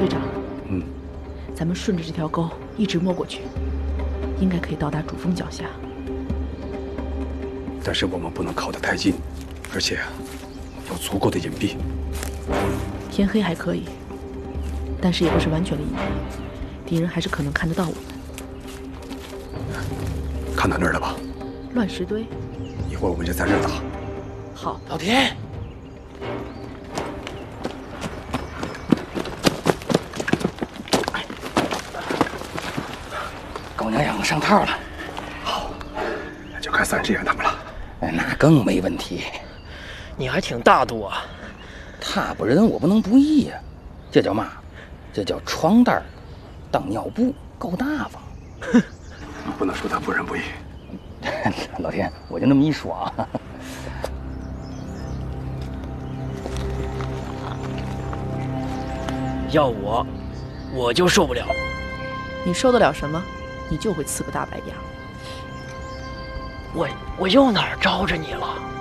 队长，咱们顺着这条沟一直摸过去，应该可以到达主峰脚下。 但是我们不能靠得太近，而且要足够的隐蔽。 天黑还可以，但是也不是完全的隐蔽，敌人还是可能看得到我们。 看到那儿了吧？ 乱石堆。 一会儿我们就在这儿打。 好， 老田。 狗娘养的上套了， 好，那就看3只眼他们了。 那更没问题。 你还挺大度啊！ 他不仁，我不能不义呀。这叫嘛？这叫床单当尿布，够大方。 哼，你不能说他不仁不义。 老天，我就那么一说啊。 要我就受不了。 你受得了什么？你就会刺个大白牙。 我又哪儿招着你了？